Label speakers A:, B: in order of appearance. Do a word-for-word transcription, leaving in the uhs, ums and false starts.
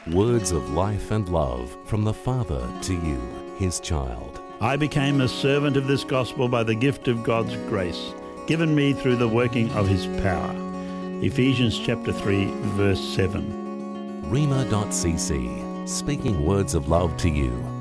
A: Words of life and love from the Father to you, his child.
B: I became a servant of this gospel by the gift of God's grace, given me through the working of his power. Ephesians chapter three, verse seven.
A: Rhema dot c c, speaking words of love to you.